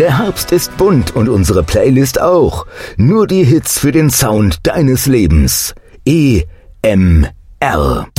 Der Herbst ist bunt und unsere Playlist auch. Nur die Hits für den Sound deines Lebens. EMR.